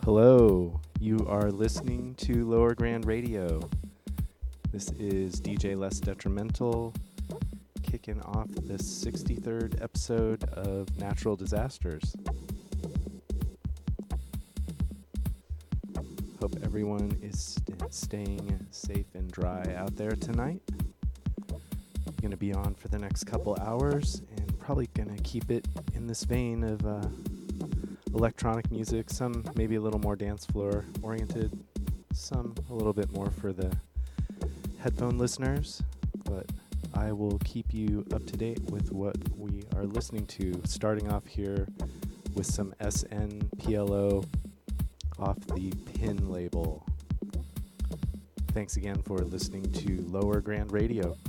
Hello, you are listening to Lower Grand Radio. This is DJ Less Detrimental, kicking off the 63rd episode of Natural Disasters. Hope everyone is staying safe and dry out there tonight. Going to be on for the next couple hours and probably going to keep it in this vein of electronic music, some maybe a little more dance floor oriented, some a little bit more for the headphone listeners, but I will keep you up to date with what we are listening to, starting off here with some SNPLO off the Pin label. Thanks again for listening to Lower Grand Radio.